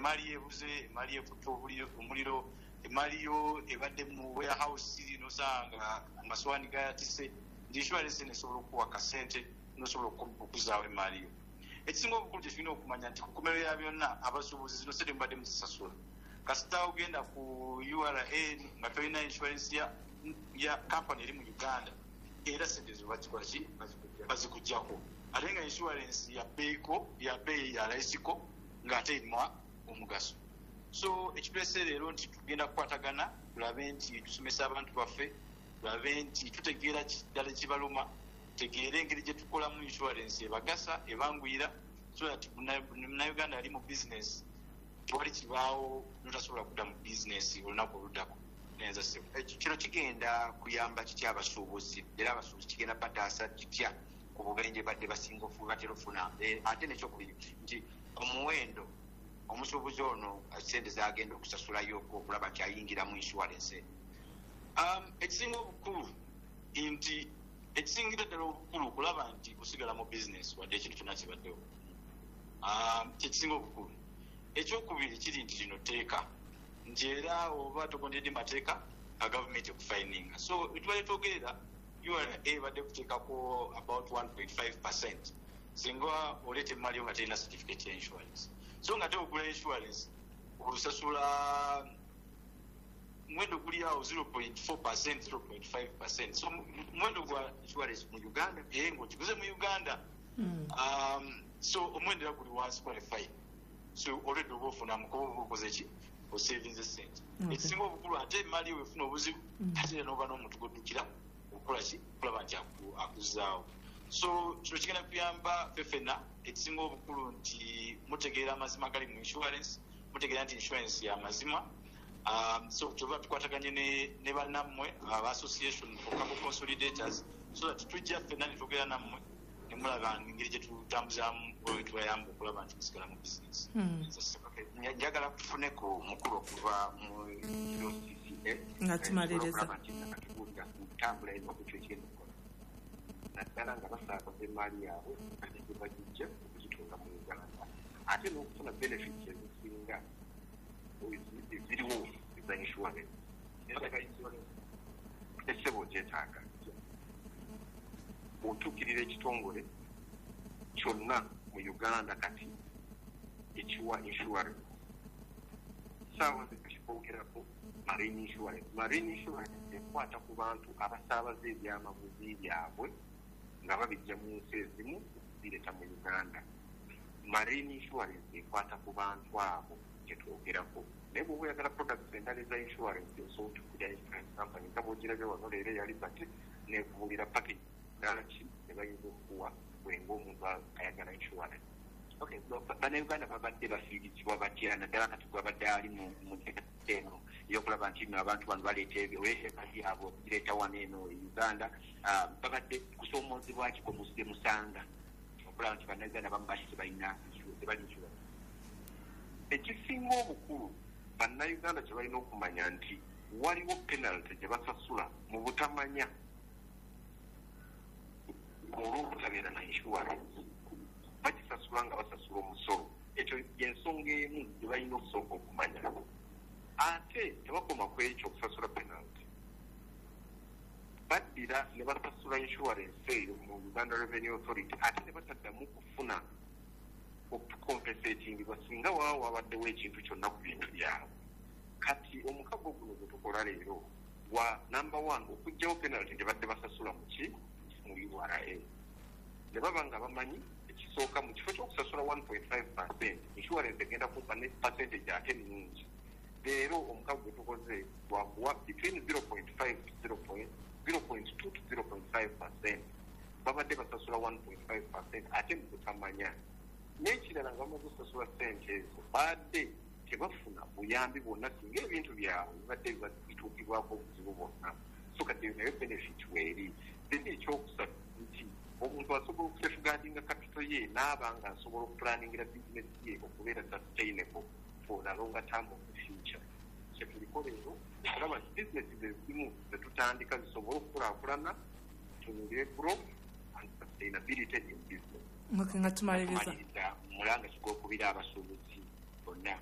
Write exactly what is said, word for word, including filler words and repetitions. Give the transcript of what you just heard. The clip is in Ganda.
emali ebuze emali efutta omuliro emali yo ebadde mu warehouse nosanga amaswani gayatise ndi insurance nesobola okuwa kasente nosobola okuzaawo emali yo. Ekisinga obukulu kye tulina okumanya nti ku nkomerero ya byonna abasuubuzi zino sente mubadde muzisasula kasita ogenda ku U R A nga tolina insurance ya ya company eri mu Uganda era sente zo bazikolaki bazikujjako ate nga insurance ya beiko ya bei ya laisiko ng'ate erimu omugaso. So ekitulese leero nti tugenda kukwatagana tulabe nti tusomesa abantu baffe tulabe nti tutegeera ddala kibaluma tutegeere engeri gye tukolamu insurance ebagasa ebanguyira so that munnayuganda ali mu business tewali kibaawo notasobola kudda mu business olunaku oluddako. Kino kigenda kuyamba kitya abasuubuzi era abasuubuzi kigenda bataasa kitya ku bubenje badde basinga batera ofuna ate nekyokubiri nti omuwendo omusuubuzi ono sente zagenda okusasulayo okulaba nti ayingira mu insurance. Um, ekisinga obukulu nti ekisingira ddala obukulu okulaba nti kusigala mu business wadde ekintu kyonna kibaddewo kyekisinga obukulu. Ekyokubiri kiri nti lino teeka nti era oba togondedde mateeka a gavumenti ekufayininga so tubadde twogerera U R A badde kuteekako about one point five percent singa oleeta emmali yo nga terina certificate ya insurance so nga te ogula insurance olusasula mwendo guli awo zero point four percent zero point five percent so mwendo gwa insurance mu Uganda ee ng'okiguze mu Uganda mm. um, so omwendo era guli wansi qualify so already oba ofuna mukoba oba okoze ki osavings sente ekisinga obukulu ate emmali yo efuna obuzibu ate era n'oba n'omuntu goddukira okukola ki okulaba nti akuzaawo. So kino kigenda kuyamba fefena ekisinga obukulu nti mutegeera amazima gali mu insurance mutegeera nti insurance ya mazima. Um, so tuba tukwataganye ne, ne bannammwe aba association for cable consolidators so that tujja fenna ne twogera nammwe ne mulaba engeri gye tutambuzaamu olwo tubayamba okulaba nti musigala mu business. Njagala tufuneko mukulu okuva mu U C C A nga tumaliriza ntambula eno okukyo ekigenda okukola naddala nga basaabaza emaali yaabwe ate gye bagijja okugitunga mu Uganda ate n'okufuna benefits ezisinga ziriwo za insurance. Essebo ogyetaaga otuukirira ekitongole kyonna mu Uganda kati ekiwa insurance saawa zikikoogerako marine insurance. Marine insurance ekwata ku bantu abasaabaza ebyamaguzi byabwe nga babijja mu nsi ezimu bireeta mu Uganda. Marine insurance ekwata ku bantu abo gye twogerako naye bw'oba oyagala products endala eza insurance osobola okukulya insurance company nga bw'ogirabye wano leero eyali bati neekubulira package ddala ki ne bayinza okukuwa bwenga omuntu ayagala insurance. Okay, bannayuganda babadde bafiirizibwa batya naddala kati gwabadde ali mu nteekateeka eno ey'okulaba nti nno abantu bano baleeta ebyeweka byabwe okugireeta wano eno e Uganda babadde kusoomozebwa ki kwe musanga okulaba nti bannayuganda bamu bati tebalina tebali insurance. Ekisinga obukulu bannayuganda kye balina okumanya nti waliwo penalty gye basasula mu butamanya olw'obutabeera na insurance bagisasula nga basasula omusolo. Ekyo y'ensonga emu gye balina okusooka okumanya. Ate tebakoma ku ekyo okusasula penalty baddira ne basasula insurance eyo mu Uganda Revenue Authority ate ne bataddamu kufuna okukompensatingibwa singa waawo wabaddewo ekintu kyonna ku bintu byabwe. Kati omukago guno gwe tukola leero wa number one okuggyawo penalty gye badde basasula mu ki mu U R A ne baba nga bamanyi ekisooka mu kifo ky'okusasula one point five percent insurance egenda kumpa ne percentage ate nnyingi. Leero omukago gwe tukoze gwakuwa between zero point five to zero point two to zero point five percent babadde basasula one point five percent ate mu butamanya. N'ekirala nga bamaze okusasula ssente ezo badde tebafuna buyambi bwonna singa ebintu byabwe bibadde bituukibwako obuzibu bwonna. So kati nayo benefit weeri. Then ekyokusatu nti omuntu asobola okusafeguardinga capital ye n'aba nga asobola okupulaningira business ye okubeera sustainable for a longer term of the future. Kye tuliko leero okulaba nti business ezimu ze tutandika zisobola okukulaakulana tunulire growth and sustainability in business. nga tumaliriza mulanga kigokubira abasuubuzi bonna